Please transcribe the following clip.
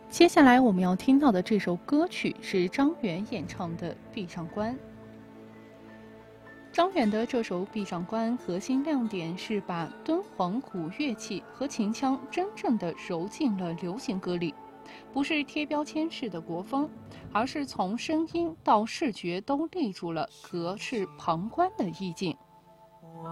接下来我们要听到的这首歌曲是张远演唱的《闭上关》。张远的这首《闭上关》核心亮点是把敦煌古乐器和秦腔真正的揉进了流行歌里，不是贴标签式的国风，而是从声音到视觉都立住了隔世旁观的意境。